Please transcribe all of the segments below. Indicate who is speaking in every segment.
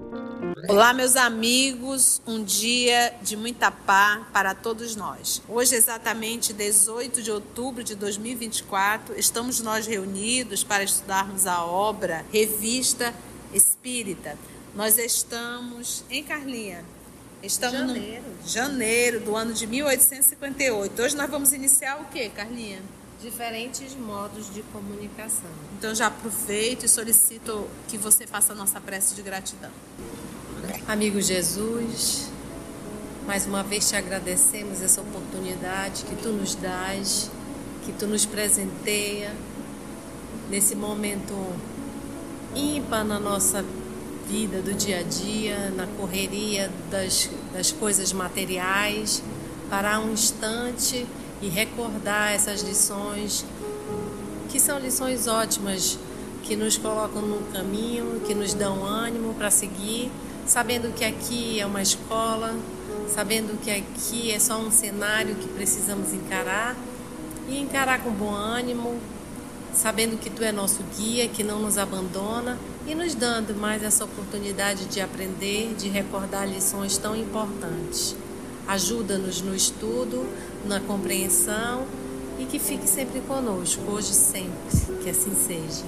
Speaker 1: Olá, meus amigos, um dia de muita paz para todos nós. Hoje, exatamente 18 de outubro de 2024, estamos nós reunidos para estudarmos a obra Revista Espírita. Nós estamos em Carlinha. Estamos no janeiro do ano de 1858. Hoje nós vamos iniciar o que, Carlinha?
Speaker 2: Diferentes modos de comunicação.
Speaker 1: Então já aproveito e solicito que você faça a nossa prece de gratidão.
Speaker 2: Amigo Jesus, mais uma vez te agradecemos essa oportunidade que tu nos dás, que tu nos presenteia nesse momento ímpar na nossa vida do dia a dia, na correria das coisas materiais, parar um instante e recordar essas lições, que são lições ótimas, que nos colocam no caminho, que nos dão ânimo para seguir, sabendo que aqui é uma escola, sabendo que aqui é só um cenário que precisamos encarar, e encarar com bom ânimo, sabendo que tu é nosso guia, que não nos abandona, e nos dando mais essa oportunidade de aprender, de recordar lições tão importantes. Ajuda-nos no estudo, na compreensão, e que fique sempre conosco, hoje e sempre, que assim seja.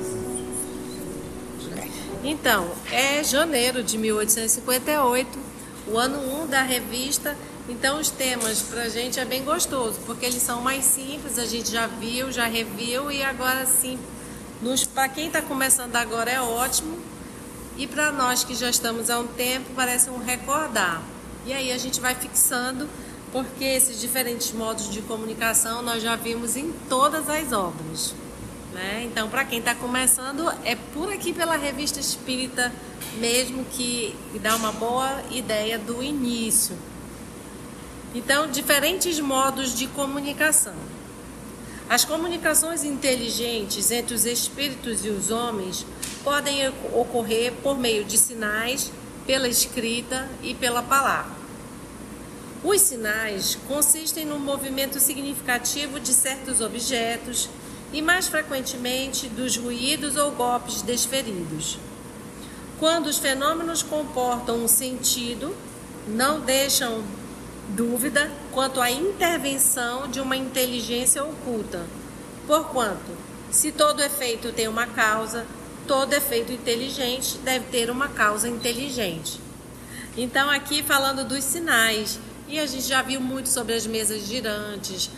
Speaker 2: Então, é janeiro de 1858, o ano 1 da revista. Então os temas pra gente é bem gostoso, porque eles são mais simples, a gente já viu, já reviu, e agora sim, para quem está começando agora é ótimo, e para nós que já estamos há um tempo, parece um recordar. E aí a gente vai fixando, porque esses diferentes modos de comunicação nós já vimos em todas as obras. Então, para quem está começando, é por aqui pela Revista Espírita mesmo que dá uma boa ideia do início. Então, diferentes modos de comunicação. As comunicações inteligentes entre os espíritos e os homens podem ocorrer por meio de sinais, pela escrita e pela palavra. Os sinais consistem no movimento significativo de certos objetos e, mais frequentemente, dos ruídos ou golpes desferidos. Quando os fenômenos comportam um sentido, não deixam dúvida quanto à intervenção de uma inteligência oculta, porquanto, se todo efeito tem uma causa, todo efeito inteligente deve ter uma causa inteligente. Então, aqui falando dos sinais, e a gente já viu muito sobre as mesas girantes,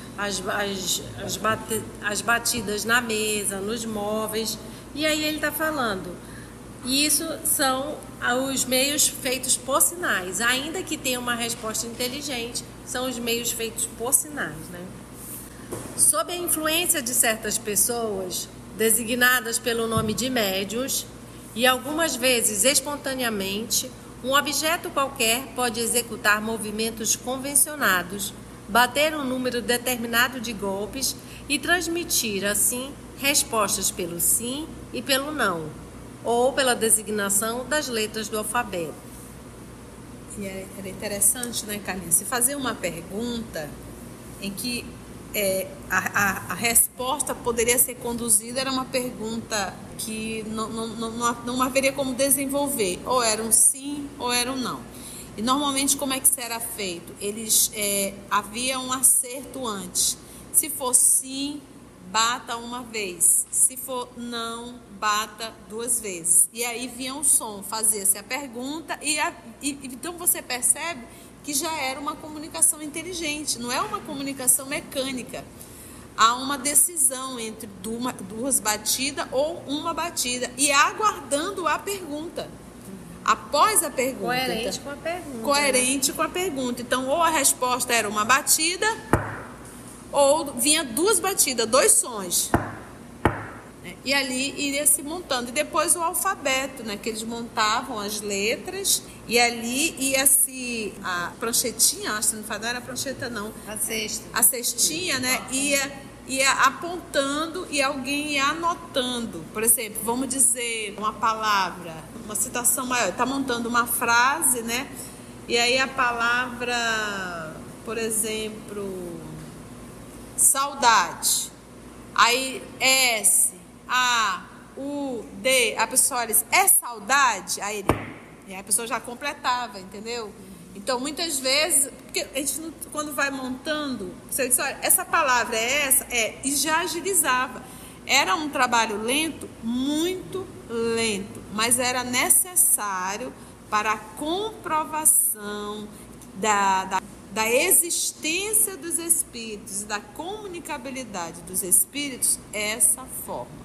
Speaker 2: as batidas na mesa, nos móveis, e aí ele está falando, isso são os meios feitos por sinais, ainda que tenha uma resposta inteligente, são os meios feitos por sinais, Sob a influência de certas pessoas, designadas pelo nome de médiuns, e algumas vezes espontaneamente, um objeto qualquer pode executar movimentos convencionados, bater um número determinado de golpes e transmitir, assim, respostas pelo sim e pelo não, ou pela designação das letras do alfabeto.
Speaker 1: E era interessante, Carlinhos? Se fazer uma pergunta em que a resposta poderia ser conduzida, era uma pergunta que não haveria como desenvolver, ou era um sim ou era um não. E normalmente como é que isso era feito? Havia um acerto antes. Se for sim, bata uma vez. Se for não, bata duas vezes. E aí vinha o som, fazia-se a pergunta então você percebe que já era uma comunicação inteligente, não é uma comunicação mecânica. Há uma decisão entre duas batidas ou uma batida e aguardando a pergunta. Após a pergunta.
Speaker 2: Coerente com a pergunta.
Speaker 1: Coerente com a pergunta. Então, ou a resposta era uma batida, ou vinha duas batidas, dois sons. E ali iria se montando. E depois o alfabeto, que eles montavam as letras. E ali ia-se a pranchetinha, acho que não era prancheta não.
Speaker 2: A cesta.
Speaker 1: A cestinha, ia apontando e alguém ia anotando. Por exemplo, vamos dizer uma palavra, uma citação maior. Está montando uma frase, E aí a palavra, por exemplo, saudade. Aí S, A, U, D. A pessoa diz, é saudade? Aí ele E aí a pessoa já completava, entendeu? Então, muitas vezes, porque a gente, quando vai montando, você diz, olha, essa palavra é essa, e já agilizava. Era um trabalho lento, muito lento, mas era necessário para a comprovação da existência dos espíritos, da comunicabilidade dos espíritos, essa forma.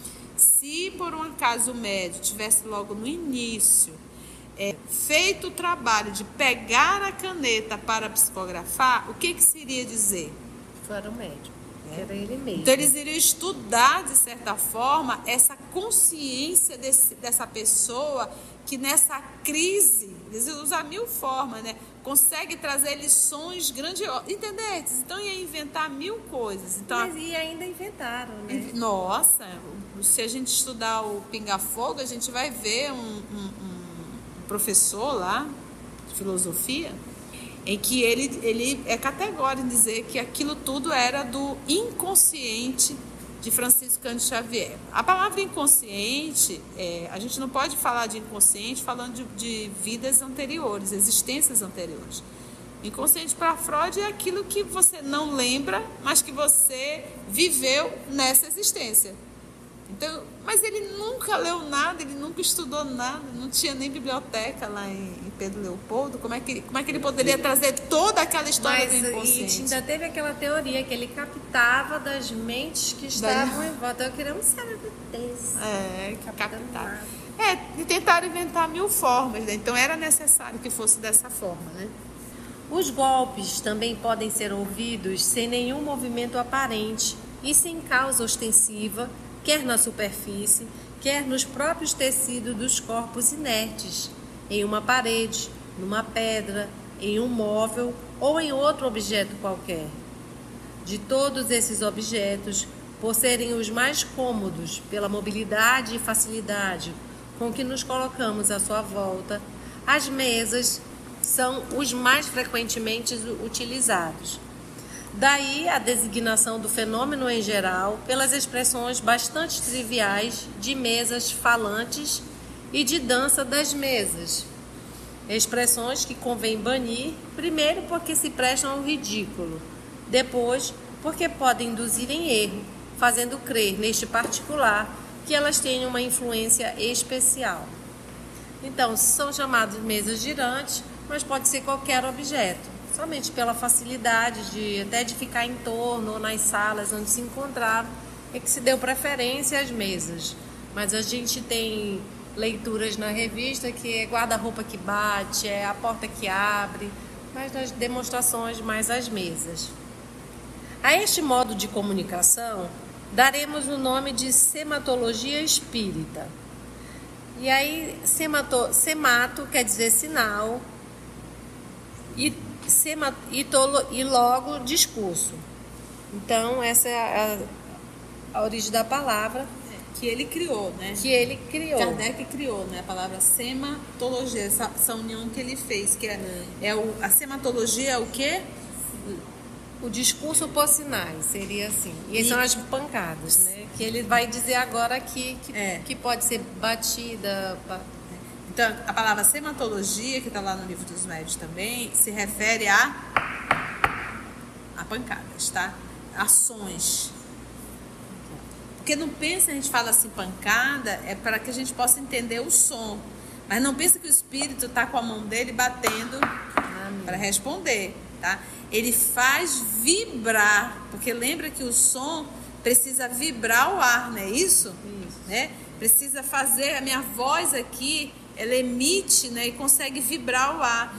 Speaker 1: Se por um acaso o médium tivesse logo no início feito o trabalho de pegar a caneta para psicografar, o que se iria dizer?
Speaker 2: Era o médium, era ele mesmo.
Speaker 1: Então eles iriam estudar, de certa forma, essa consciência dessa pessoa que nessa crise, eles usam 1000 formas, né? Consegue trazer lições grandiosas, entendeu? Então ia inventar 1000 coisas. Então,
Speaker 2: mas e ainda inventaram, né?
Speaker 1: Nossa, se a gente estudar o Pinga Fogo, a gente vai ver um professor lá de filosofia em que ele é categórico em dizer que aquilo tudo era do inconsciente de Francisco Cândido Xavier. A palavra inconsciente, a gente não pode falar de inconsciente falando de vidas anteriores, existências anteriores. Inconsciente para Freud é aquilo que você não lembra, mas que você viveu nessa existência. Então, mas ele nunca leu nada, ele nunca estudou nada, não tinha nem biblioteca lá em Pedro Leopoldo. Como é que ele poderia trazer toda aquela história do inconsciente?
Speaker 2: E ainda teve aquela teoria que ele captava das mentes que estavam em volta. Eu queria um cérebro desse.
Speaker 1: Captar. E tentaram inventar 1000 formas, né? Então era necessário que fosse dessa forma, né?
Speaker 2: Os golpes também podem ser ouvidos sem nenhum movimento aparente e sem causa ostensiva, quer na superfície, quer nos próprios tecidos dos corpos inertes, em uma parede, numa pedra, em um móvel ou em outro objeto qualquer. De todos esses objetos, por serem os mais cômodos pela mobilidade e facilidade com que nos colocamos à sua volta, as mesas são os mais frequentemente utilizados. Daí a designação do fenômeno em geral pelas expressões bastante triviais de mesas falantes e de dança das mesas. Expressões que convém banir, primeiro porque se prestam ao ridículo, depois porque podem induzir em erro, fazendo crer neste particular que elas têm uma influência especial. Então, são chamadas mesas girantes, mas pode ser qualquer objeto. Somente pela facilidade de ficar em torno ou nas salas onde se encontraram, é que se deu preferência às mesas. Mas a gente tem leituras na revista que é guarda-roupa que bate, é a porta que abre, mas nas demonstrações mais as mesas. A este modo de comunicação, daremos o nome de sematologia espírita. E aí, semato quer dizer sinal, e logo discurso. Então essa é a origem da palavra
Speaker 1: que ele criou, né? Kardec criou, né? A palavra sematologia, essa união que ele fez, que a sematologia é o quê?
Speaker 2: O discurso por sinais, seria assim. E são as pancadas, né? Que ele vai dizer agora aqui que pode ser batida.
Speaker 1: Então, a palavra sematologia, que está lá no Livro dos Médiuns também, se refere a pancadas, tá? Ações. Porque não pensa, a gente fala assim, pancada, é para que a gente possa entender o som. Mas não pensa que o espírito está com a mão dele batendo para responder, tá? Ele faz vibrar, porque lembra que o som precisa vibrar o ar, não é isso?
Speaker 2: Isso.
Speaker 1: Né? Precisa fazer, a minha voz aqui, ela emite, né, e consegue vibrar o ar.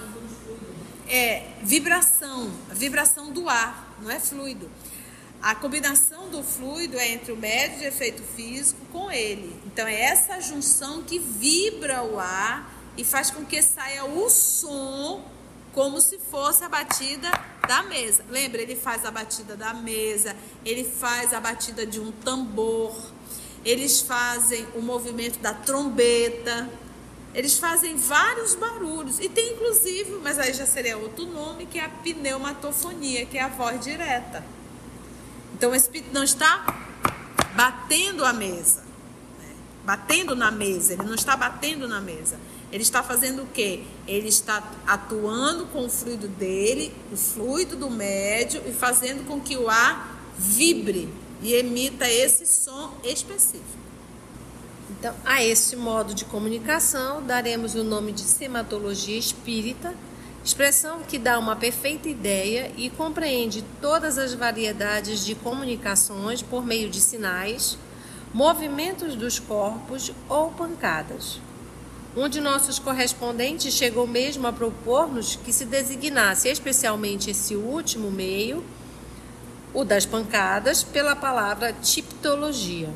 Speaker 1: A vibração do ar, não é fluido. A combinação do fluido é entre o médio de efeito físico com ele. Então é essa junção que vibra o ar e faz com que saia o som como se fosse a batida da mesa. Lembra, ele faz a batida da mesa, ele faz a batida de um tambor, eles fazem o movimento da trombeta. Eles fazem vários barulhos. E tem inclusive, mas aí já seria outro nome, que é a pneumatofonia, que é a voz direta. Então o espírito não está batendo a mesa. batendo na mesa, ele não está batendo na mesa. Ele está fazendo o quê? Ele está atuando com o fluido dele, o fluido do médium, e fazendo com que o ar vibre e emita esse som específico.
Speaker 2: Então, a esse modo de comunicação daremos o nome de sematologia espírita, expressão que dá uma perfeita ideia e compreende todas as variedades de comunicações por meio de sinais, movimentos dos corpos ou pancadas. Um de nossos correspondentes chegou mesmo a propor-nos que se designasse especialmente esse último meio, o das pancadas, pela palavra tiptologia.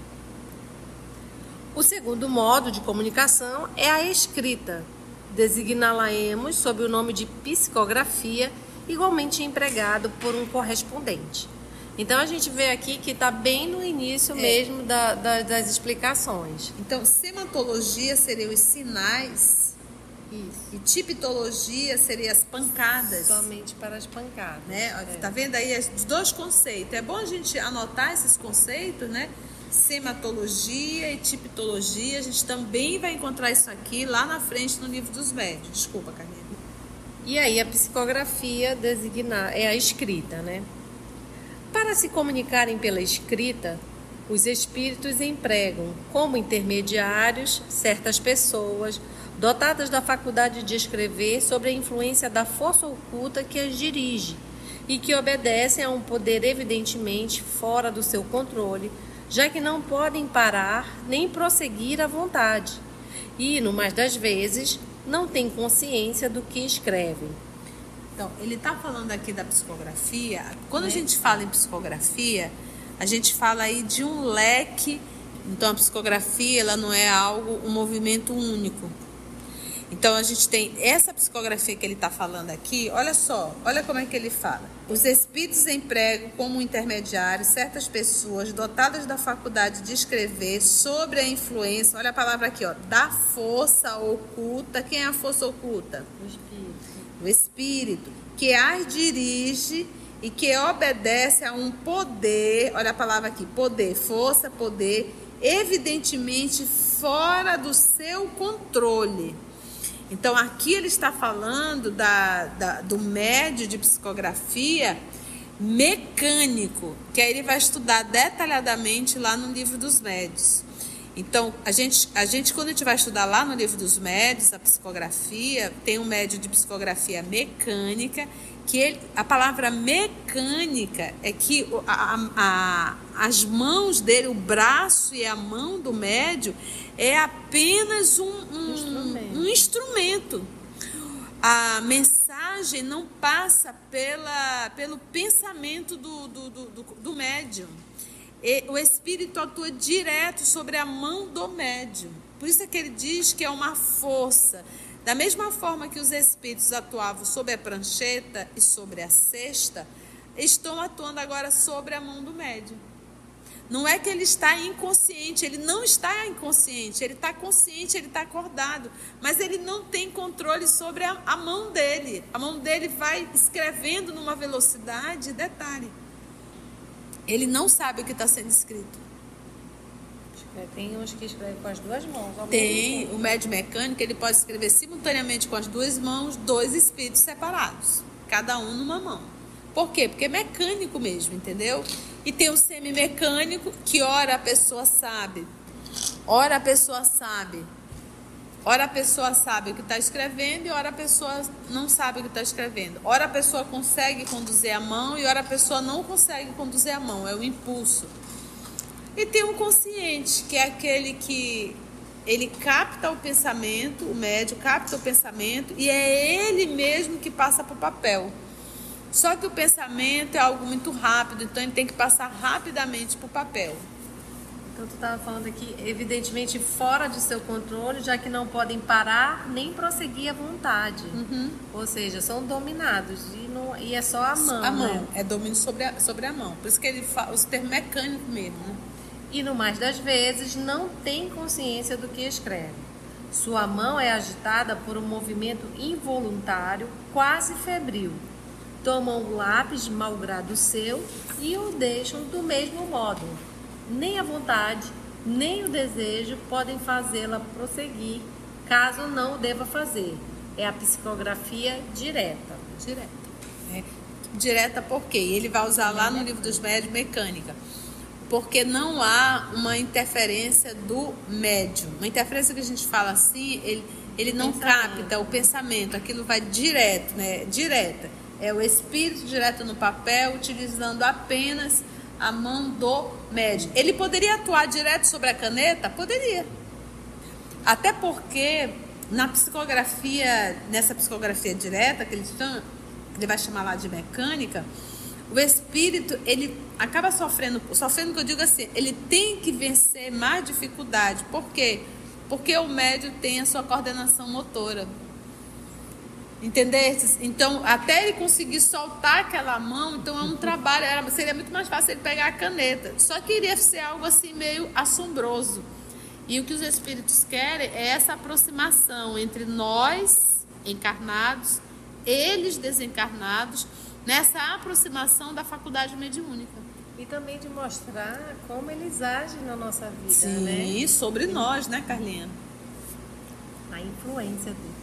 Speaker 2: O segundo modo de comunicação é a escrita. Designá-la-emos sob o nome de psicografia, igualmente empregado por um correspondente. Então, a gente vê aqui que está bem no início mesmo das explicações.
Speaker 1: Então, sematologia seriam os sinais.
Speaker 2: Isso.
Speaker 1: E tiptologia seriam as pancadas.
Speaker 2: Somente para as pancadas.
Speaker 1: Né? Tá vendo aí os dois conceitos? É bom a gente anotar esses conceitos, né? Sematologia e tiptologia. A gente também vai encontrar isso aqui lá na frente no livro dos médiuns. Desculpa, Carlinhos.
Speaker 2: E aí a psicografia é a escrita, né? Para se comunicarem pela escrita, os espíritos empregam como intermediários certas pessoas dotadas da faculdade de escrever sob a influência da força oculta que as dirige e que obedecem a um poder evidentemente fora do seu controle, já que não podem parar nem prosseguir à vontade e, no mais das vezes, não têm consciência do que escrevem.
Speaker 1: Então, ele está falando aqui da psicografia. Quando a gente fala em psicografia, a gente fala aí de um leque. Então, a psicografia, ela não é um movimento único. Então, a gente tem essa psicografia que ele está falando aqui. Olha só, olha como é que ele fala. Os espíritos empregam como intermediários certas pessoas dotadas da faculdade de escrever sobre a influência, olha a palavra aqui, ó, da força oculta. Quem é a força oculta?
Speaker 2: O espírito.
Speaker 1: O espírito, que as dirige e que obedece a um poder, olha a palavra aqui, poder, força, poder, evidentemente fora do seu controle. Então, aqui ele está falando do médio de psicografia mecânico, que aí ele vai estudar detalhadamente lá no livro dos médios. Então, a gente quando a gente vai estudar lá no livro dos médios, a psicografia, tem um médio de psicografia mecânica, que a palavra mecânica é que as mãos dele, o braço e a mão do médio é apenas um instrumento. A mensagem não passa pelo pensamento do médium. O espírito atua direto sobre a mão do médium. Por isso é que ele diz que é uma força. Da mesma forma que os espíritos atuavam sobre a prancheta e sobre a cesta, estão atuando agora sobre a mão do médium. Não é que ele está inconsciente, ele não está inconsciente, ele está consciente, ele está acordado, mas ele não tem controle sobre a mão dele. A mão dele vai escrevendo numa velocidade, detalhe. Ele não sabe o que está sendo escrito.
Speaker 2: Tem uns que escrevem com as duas mãos.
Speaker 1: Tem o médium mecânico, ele pode escrever simultaneamente com as duas mãos, dois espíritos separados, cada um numa mão. Por quê? Porque é mecânico mesmo, entendeu? E tem o semimecânico, que ora a pessoa sabe, ora a pessoa sabe o que está escrevendo e ora a pessoa não sabe o que está escrevendo. Ora a pessoa consegue conduzir a mão e ora a pessoa não consegue conduzir a mão, é o impulso. E tem um consciente, que é aquele que ele capta o pensamento, o médium capta o pensamento e é ele mesmo que passa para o papel. Só que o pensamento é algo muito rápido, então ele tem que passar rapidamente para o papel.
Speaker 2: Então, tu estava falando aqui, evidentemente, fora de seu controle, já que não podem parar nem prosseguir à vontade.
Speaker 1: Uhum.
Speaker 2: Ou seja, são dominados. E é só a mão.
Speaker 1: A mão,
Speaker 2: né?
Speaker 1: é domínio sobre a mão. Por isso que ele fala os termos mecânicos mesmo. Né?
Speaker 2: E, no mais das vezes, não tem consciência do que escreve. Sua mão é agitada por um movimento involuntário, quase febril. Tomam o lápis, malgrado seu, e o deixam do mesmo modo. Nem à vontade, nem o desejo podem fazê-la prosseguir, caso não o deva fazer. É a psicografia direta.
Speaker 1: Direta. Direta por quê? Ele vai usar lá no Livro dos Médiuns mecânica. Porque não há uma interferência do médium. Uma interferência que a gente fala assim, ele não capta o pensamento, aquilo vai direto, né? Direta. É o espírito direto no papel, utilizando apenas a mão do médium. Ele poderia atuar direto sobre a caneta? Poderia. Até porque nessa psicografia direta, que ele vai chamar lá de mecânica, o espírito, ele acaba sofrendo que eu digo assim, ele tem que vencer mais dificuldade. Por quê? Porque o médium tem a sua coordenação motora. Entendeu? Então, até ele conseguir soltar aquela mão, então é um trabalho, seria muito mais fácil ele pegar a caneta. Só que iria ser algo assim meio assombroso. E o que os espíritos querem é essa aproximação entre nós, encarnados, eles desencarnados, nessa aproximação da faculdade mediúnica.
Speaker 2: E também de mostrar como eles agem na nossa vida,
Speaker 1: sim,
Speaker 2: né?
Speaker 1: Sim, sobre nós, né, Carlinha?
Speaker 2: A influência dele.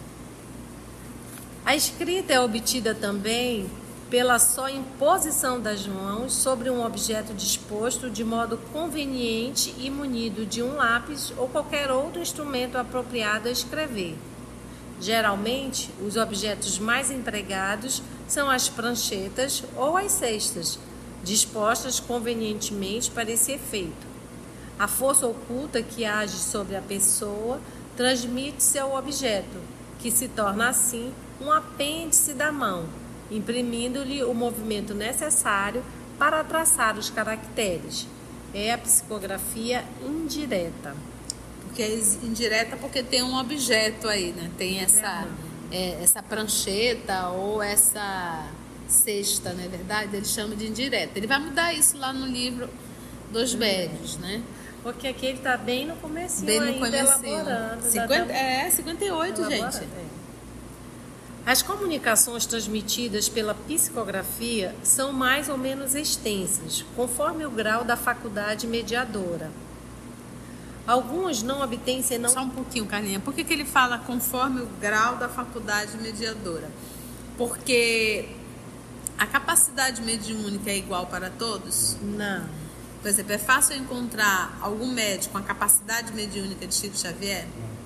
Speaker 2: A escrita é obtida também pela só imposição das mãos sobre um objeto disposto de modo conveniente e munido de um lápis ou qualquer outro instrumento apropriado a escrever. Geralmente, os objetos mais empregados são as pranchetas ou as cestas, dispostas convenientemente para esse efeito. A força oculta que age sobre a pessoa transmite-se ao objeto, que se torna assim um apêndice da mão, imprimindo-lhe o movimento necessário para traçar os caracteres. É a psicografia indireta.
Speaker 1: Porque é indireta porque tem um objeto aí, né? Tem essa prancheta ou essa cesta, não é verdade? Ele chama de indireta. Ele vai mudar isso lá no Livro dos Médiuns, né?
Speaker 2: Porque aqui ele está bem no comecinho ainda, elaborando.
Speaker 1: 58, gente.
Speaker 2: As comunicações transmitidas pela psicografia são mais ou menos extensas, conforme o grau da faculdade mediadora. Alguns não obtêm senão...
Speaker 1: Só um pouquinho, Carlinha. Por que ele fala conforme o grau da faculdade mediadora? Porque a capacidade mediúnica é igual para todos?
Speaker 2: Não.
Speaker 1: Por exemplo, é fácil encontrar algum médico com a capacidade mediúnica de Chico Xavier?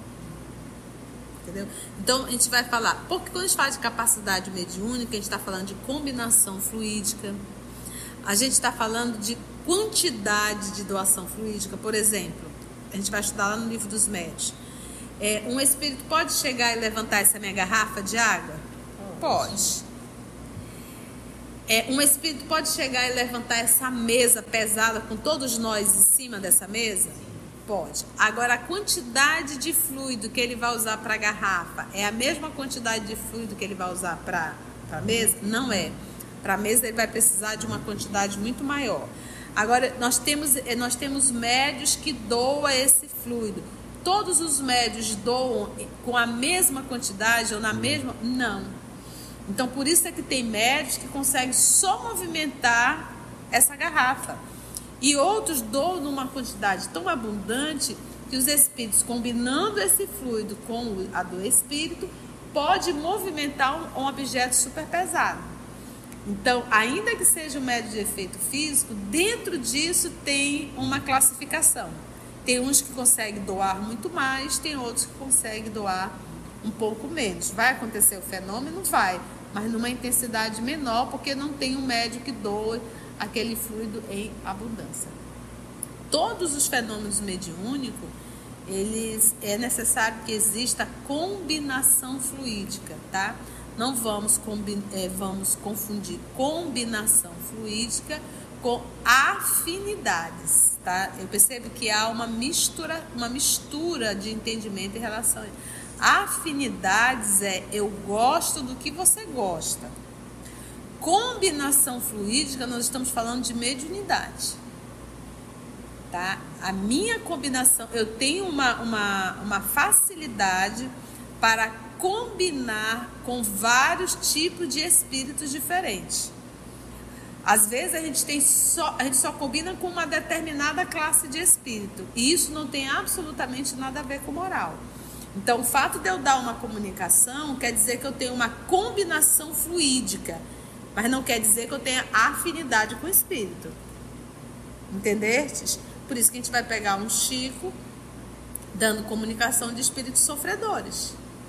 Speaker 1: Entendeu? Então, a gente vai falar... Porque quando a gente fala de capacidade mediúnica, a gente está falando de combinação fluídica. A gente está falando de quantidade de doação fluídica. Por exemplo, a gente vai estudar lá no Livro dos Médiuns. Um espírito pode chegar e levantar essa minha garrafa de água? Pode. Um espírito pode chegar e levantar essa mesa pesada com todos nós em cima dessa mesa? Pode. Agora, a quantidade de fluido que ele vai usar para a garrafa é a mesma quantidade de fluido que ele vai usar para a mesa? Não é. Para a mesa ele vai precisar de uma quantidade muito maior. Agora, nós temos médios que doam esse fluido. Todos os médios doam com a mesma quantidade ou na mesma? Não. Então, por isso é que tem médios que conseguem só movimentar essa garrafa. E outros doam numa quantidade tão abundante que os espíritos, combinando esse fluido com a do espírito, pode movimentar um objeto super pesado. Então, ainda que seja um médio de efeito físico, dentro disso tem uma classificação. Tem uns que conseguem doar muito mais, tem outros que conseguem doar um pouco menos. Vai acontecer o fenômeno? Vai, mas numa intensidade menor, porque não tem um médio que doa aquele fluido em abundância. Todos os fenômenos mediúnicos, é necessário que exista combinação fluídica, tá? Não vamos confundir combinação fluídica com afinidades, tá? Eu percebo que há uma mistura de entendimento em relação a isso. Afinidades eu gosto do que você gosta. Combinação fluídica, nós estamos falando de mediunidade, tá? A minha combinação, eu tenho uma facilidade para combinar com vários tipos de espíritos diferentes. Às vezes a gente só combina com uma determinada classe de espírito. E isso não tem absolutamente nada a ver com moral. Então, o fato de eu dar uma comunicação quer dizer que eu tenho uma combinação fluídica, mas não quer dizer que eu tenha afinidade com o espírito. Entendestes? Por isso que a gente vai pegar um Chico dando comunicação de espíritos sofredores.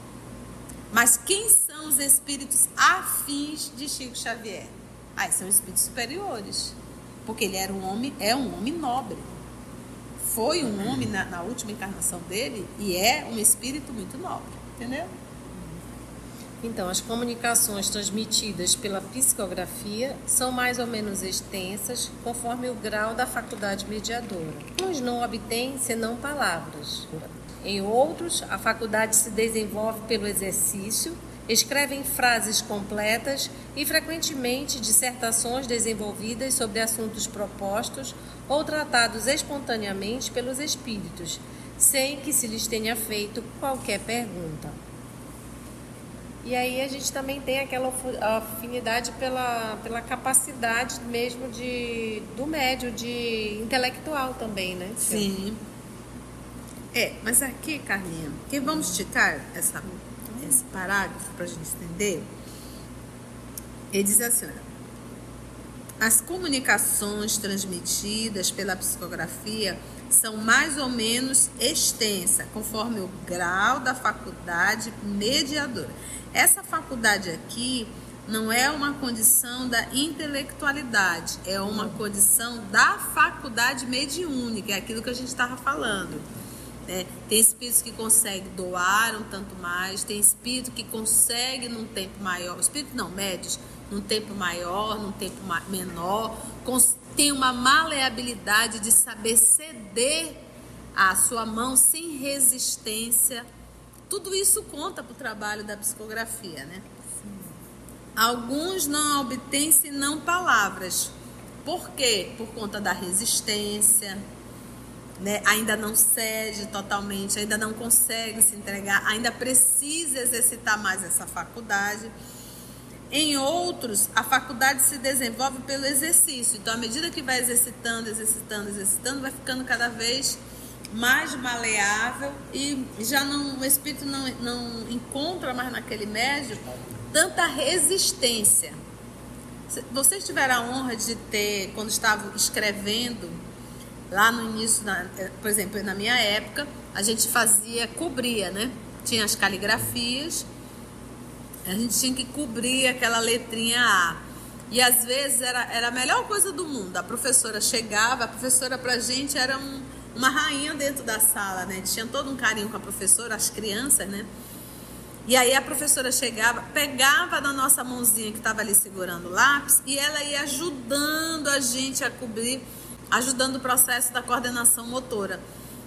Speaker 1: Mas quem são os espíritos afins de Chico Xavier? São espíritos superiores. Porque ele era um homem nobre. Foi um homem na última encarnação dele e é um espírito muito nobre. Entendeu?
Speaker 2: Então, as comunicações transmitidas pela psicografia são mais ou menos extensas, conforme o grau da faculdade mediadora. Uns não obtêm senão palavras. Em outros, a faculdade se desenvolve pelo exercício, escrevem frases completas e, frequentemente, dissertações desenvolvidas sobre assuntos propostos ou tratados espontaneamente pelos espíritos, sem que se lhes tenha feito qualquer pergunta. E aí a gente também tem aquela afinidade pela capacidade mesmo do médio, de intelectual também, né?
Speaker 1: Sim. Mas aqui, Carlinha, que vamos esticar esse parágrafo para a gente entender. Ele diz assim: as comunicações transmitidas pela psicografia são mais ou menos extensas, conforme o grau da faculdade mediadora. Essa faculdade aqui não é uma condição da intelectualidade, é uma condição da faculdade mediúnica, é aquilo que a gente estava falando. Tem espíritos que conseguem doar um tanto mais, tem espírito que consegue num tempo maior, médios, num tempo maior, num tempo menor, tem uma maleabilidade de saber ceder a sua mão sem resistência. Tudo isso conta para o trabalho da psicografia, né? Sim. Alguns não obtêm senão palavras. Por quê? Por conta da resistência, né? Ainda não cede totalmente, ainda não consegue se entregar, ainda precisa exercitar mais essa faculdade. Em outros, a faculdade se desenvolve pelo exercício. Então, à medida que vai exercitando, vai ficando cada vez mais maleável e o espírito não encontra mais naquele médio tanta resistência. Vocês tiveram a honra de ter, quando estavam escrevendo, lá no início, por exemplo, na minha época, a gente cobria, né? Tinha as caligrafias, a gente tinha que cobrir aquela letrinha A. E às vezes era a melhor coisa do mundo. A professora chegava, a professora pra gente era uma rainha dentro da sala, né? Tinha todo um carinho com a professora, as crianças, né? E aí a professora chegava, pegava na nossa mãozinha que estava ali segurando o lápis e ela ia ajudando a gente a cobrir, ajudando o processo da coordenação motora.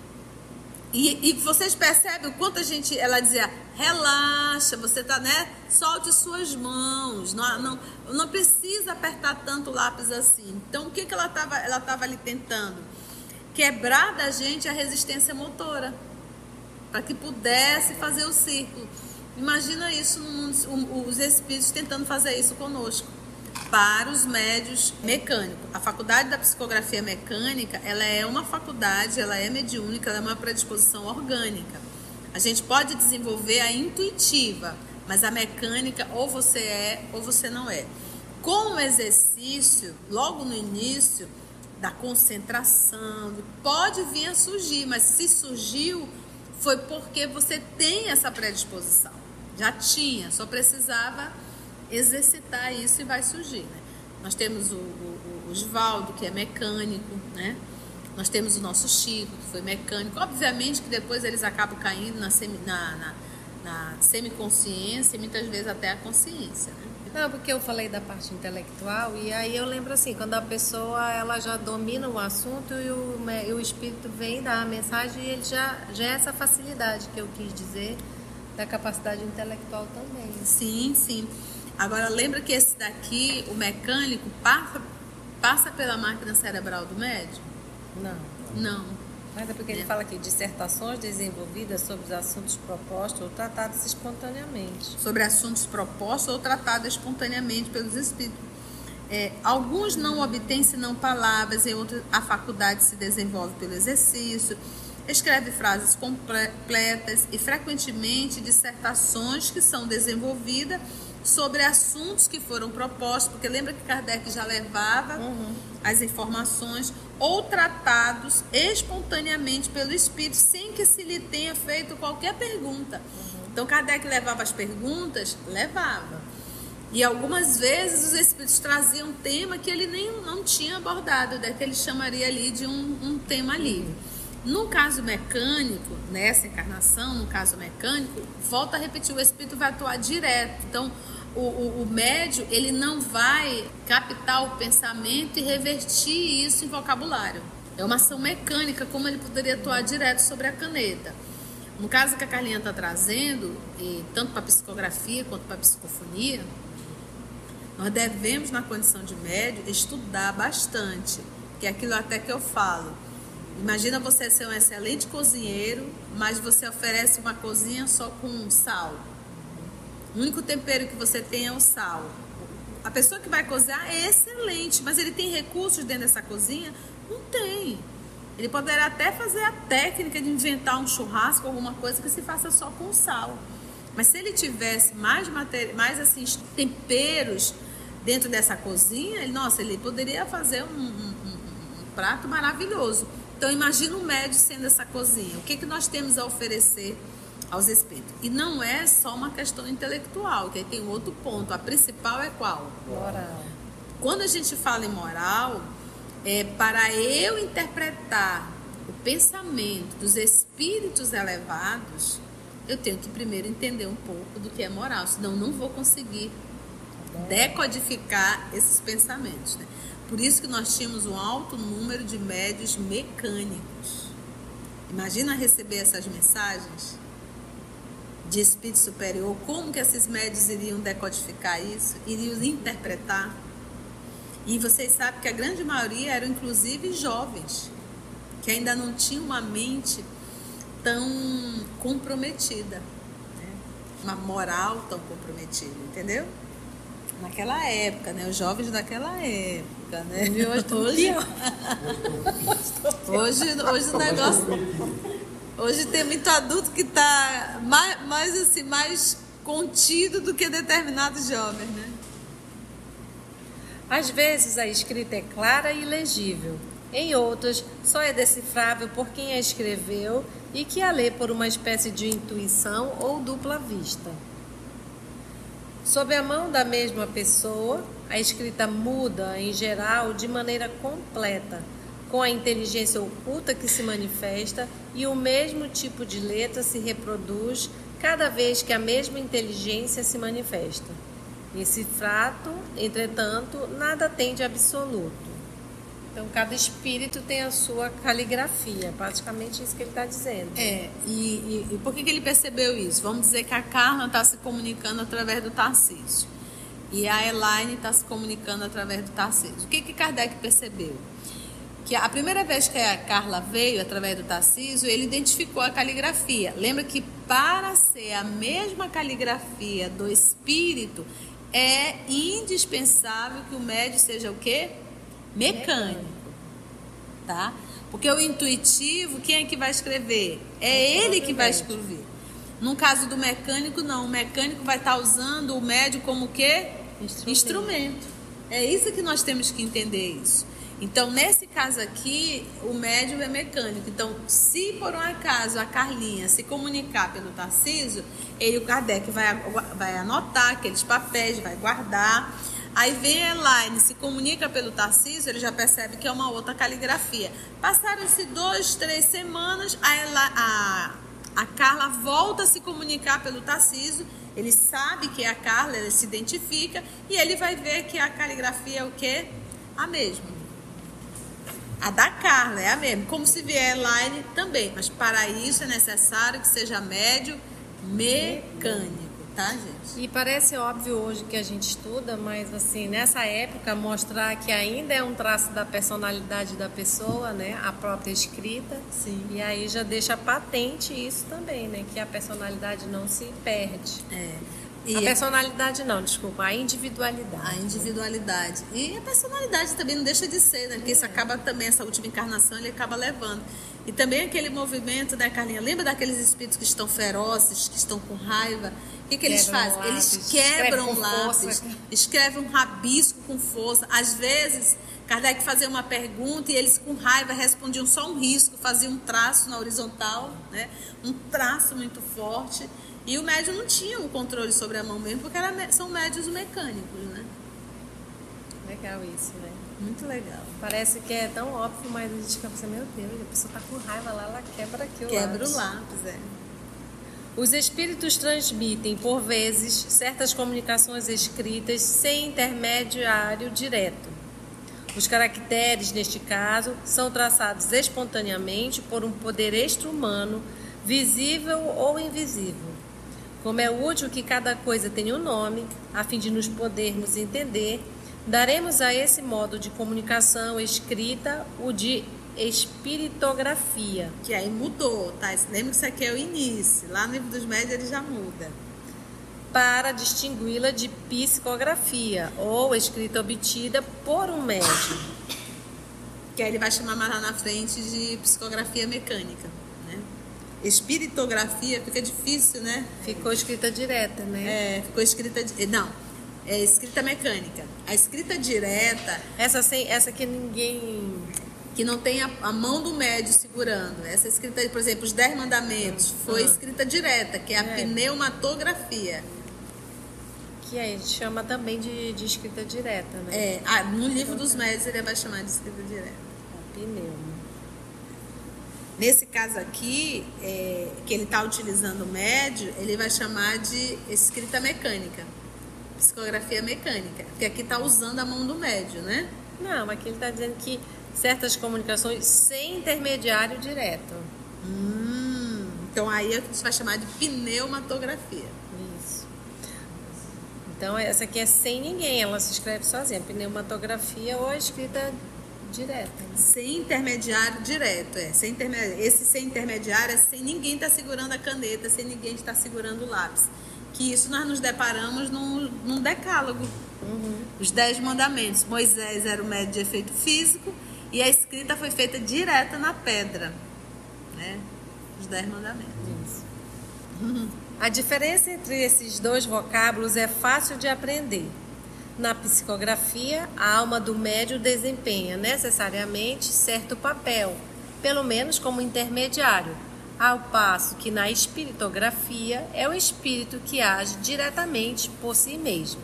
Speaker 1: E vocês percebem o quanto ela dizia, relaxa, você tá, né? Solte suas mãos, não precisa apertar tanto o lápis assim. Então, o que ela estava ali tentando? Quebrar da gente a resistência motora, para que pudesse fazer o círculo. Imagina isso no mundo, os espíritos tentando fazer isso conosco, para os médios mecânicos. A faculdade da psicografia mecânica, ela é uma faculdade, ela é mediúnica, ela é uma predisposição orgânica. A gente pode desenvolver a intuitiva, mas a mecânica ou você é ou você não é. Com o exercício, logo no início da concentração, pode vir a surgir, mas se surgiu, foi porque você tem essa predisposição. Já tinha, só precisava exercitar isso e vai surgir, né? Nós temos o Osvaldo, que é mecânico, né? Nós temos o nosso Chico, que foi mecânico. Obviamente que depois eles acabam caindo na semiconsciência e muitas vezes até a consciência, né?
Speaker 2: Não, porque eu falei da parte intelectual e aí eu lembro assim, quando a pessoa ela já domina o assunto e o espírito vem dar a mensagem e ele já é essa facilidade que eu quis dizer da capacidade intelectual também.
Speaker 1: Sim, sim. Agora lembra que esse daqui, o mecânico, passa pela máquina cerebral do médium? Não.
Speaker 2: Mas é porque ele fala aqui, dissertações desenvolvidas sobre os assuntos propostos ou tratados espontaneamente.
Speaker 1: Sobre assuntos propostos ou tratados espontaneamente pelos espíritos. Alguns não obtêm senão palavras, em outros a faculdade se desenvolve pelo exercício. Escreve frases completas e frequentemente dissertações que são desenvolvidas sobre assuntos que foram propostos, porque lembra que Kardec já levava as informações, ou tratados espontaneamente pelo espírito sem que se lhe tenha feito qualquer pergunta. Então Kardec levava as perguntas? Levava. E algumas vezes os espíritos traziam um tema que ele não tinha abordado, que ele chamaria ali de um tema livre. No caso mecânico, nessa encarnação, no caso mecânico, volta a repetir, o espírito vai atuar direto. Então, o médium, ele não vai captar o pensamento e revertir isso em vocabulário. É uma ação mecânica, como ele poderia atuar direto sobre a caneta. No caso que a Carlinha está trazendo, tanto para psicografia quanto para psicofonia, nós devemos, na condição de médium, estudar bastante, que é aquilo até que eu falo. Imagina você ser um excelente cozinheiro, mas você oferece uma cozinha só com sal. O único tempero que você tem é o sal. A pessoa que vai cozinhar é excelente, mas ele tem recursos dentro dessa cozinha? Não tem. Ele poderá até fazer a técnica de inventar um churrasco, alguma coisa que se faça só com sal. Mas se ele tivesse mais assim, temperos dentro dessa cozinha, ele poderia fazer um prato maravilhoso. Então, imagina o médium sendo essa cozinha. O que nós temos a oferecer aos espíritos? E não é só uma questão intelectual, que aí tem outro ponto. A principal é qual?
Speaker 2: Moral.
Speaker 1: Quando a gente fala em moral, para eu interpretar o pensamento dos espíritos elevados, eu tenho que primeiro entender um pouco do que é moral, senão não vou conseguir decodificar esses pensamentos, né? Por isso que nós tínhamos um alto número de médiuns mecânicos. Imagina receber essas mensagens de espírito superior, como que esses médiuns iriam decodificar isso, iriam interpretar. E vocês sabem que a grande maioria eram inclusive jovens, que ainda não tinham uma mente tão comprometida, né? Uma moral tão comprometida, entendeu? Naquela época, né? Os jovens daquela época, né?
Speaker 2: E
Speaker 1: hoje o negócio... Hoje tem muito adulto que está mais contido do que determinados jovens, né?
Speaker 2: Às vezes a escrita é clara e legível. Em outras, só é decifrável por quem a escreveu e que a lê por uma espécie de intuição ou dupla vista. Sob a mão da mesma pessoa, a escrita muda, em geral, de maneira completa, com a inteligência oculta que se manifesta, e o mesmo tipo de letra se reproduz cada vez que a mesma inteligência se manifesta. Esse fato, entretanto, nada tem de absoluto. Então, cada espírito tem a sua caligrafia, praticamente isso que ele está dizendo.
Speaker 1: E por que ele percebeu isso? Vamos dizer que a Carla está se comunicando através do Tarcísio e a Elaine está se comunicando através do Tarcísio. O que Kardec percebeu? Que a primeira vez que a Carla veio através do Tarcísio, ele identificou a caligrafia. Lembra que para ser a mesma caligrafia do espírito, é indispensável que o médium seja o quê? Mecânico, tá? Porque o intuitivo, quem é que vai escrever? É ele que vai escrever. No caso do mecânico, não. O mecânico vai estar usando o médium como o quê? Instrumento. É isso que nós temos que entender isso. Então, nesse caso aqui, o médium é mecânico. Então, se por um acaso a Carlinha se comunicar pelo Tarcísio, o Kardec vai anotar aqueles papéis, vai guardar. Aí vem a Elaine, se comunica pelo Tarcísio, ele já percebe que é uma outra caligrafia. Passaram-se 2, 3 semanas, a Carla volta a se comunicar pelo Tarcísio, ele sabe que é a Carla, ele se identifica, e ele vai ver que a caligrafia é o quê? A mesma. A da Carla é a mesma, como se vier a Elaine também, mas para isso é necessário que seja médium mecânico, tá, gente?
Speaker 2: E parece óbvio hoje que a gente estuda, mas assim, nessa época mostrar que ainda é um traço da personalidade da pessoa, né? A própria escrita.
Speaker 1: Sim.
Speaker 2: E aí já deixa patente isso também, né? Que a personalidade não se perde. A personalidade não, desculpa, a individualidade.
Speaker 1: A individualidade. E a personalidade também não deixa de ser, né? Porque isso acaba também, essa última encarnação, ele acaba levando. E também aquele movimento, né, Carlinha? Lembra daqueles espíritos que estão ferozes, que estão com raiva? O que eles fazem? Eles quebram o lápis, escrevem um rabisco com força. Às vezes, Kardec fazia uma pergunta e eles com raiva respondiam só um risco, faziam um traço na horizontal, né? Um traço muito forte. E o médium não tinha o controle sobre a mão mesmo, porque são médios mecânicos, né?
Speaker 2: Legal isso, né?
Speaker 1: Muito legal.
Speaker 2: Parece que é tão óbvio, mas a gente fica pensando, meu Deus, a pessoa tá com raiva lá, ela quebra aqui o lápis.
Speaker 1: Quebra o lápis, é.
Speaker 2: Os espíritos transmitem, por vezes, certas comunicações escritas sem intermediário direto. Os caracteres, neste caso, são traçados espontaneamente por um poder extra-humano, visível ou invisível. Como é útil que cada coisa tenha um nome, a fim de nos podermos entender, daremos a esse modo de comunicação escrita o de espiritografia.
Speaker 1: Que aí mudou, tá? Lembra que isso aqui é o início. Lá no Livro dos Médiuns ele já muda.
Speaker 2: Para distingui-la de psicografia, ou escrita obtida por um médium.
Speaker 1: Que aí ele vai chamar mais lá na frente de psicografia mecânica, né? Espiritografia fica difícil, né?
Speaker 2: Ficou escrita direta, né?
Speaker 1: É, ficou escrita... Não, é escrita mecânica. A escrita direta...
Speaker 2: Essa que ninguém...
Speaker 1: Que não tem a mão do médium segurando. Essa escrita, por exemplo, os 10 mandamentos, foi escrita direta, que é a pneumatografia.
Speaker 2: Que a gente chama também de escrita direta, né?
Speaker 1: No Livro dos Médiuns ele vai chamar de escrita direta.
Speaker 2: Pneuma.
Speaker 1: Nesse caso aqui, que ele está utilizando o médio, ele vai chamar de escrita mecânica, psicografia mecânica, porque aqui está usando a mão do médio, né?
Speaker 2: Não, aqui ele está dizendo que certas comunicações sem intermediário direto.
Speaker 1: Então aí a gente vai chamar de pneumatografia.
Speaker 2: Isso. Então essa aqui é sem ninguém, ela se escreve sozinha, pneumatografia ou a escrita direta.
Speaker 1: Sem intermediário direto, sem intermediário. Esse sem intermediário é sem ninguém estar segurando a caneta, sem ninguém estar segurando o lápis. Que isso nós nos deparamos num decálogo. Os 10 mandamentos. Moisés era o médium de efeito físico e a escrita foi feita direta na pedra, né? Os 10 mandamentos.
Speaker 2: Isso. A diferença entre esses dois vocábulos é fácil de aprender. Na psicografia, a alma do médium desempenha necessariamente certo papel, pelo menos como intermediário, ao passo que na espiritografia é o espírito que age diretamente por si mesmo.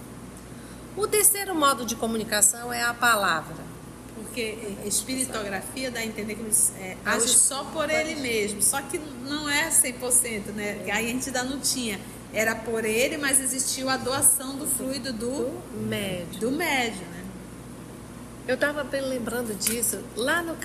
Speaker 2: O terceiro modo de comunicação é a palavra.
Speaker 1: Porque espiritografia dá a entender que ele age só por ele mesmo, só que não é 100%, né? Aí a gente ainda não tinha. Era por ele, mas existiu a doação do fluido do médium, né?
Speaker 2: Eu estava lembrando disso lá no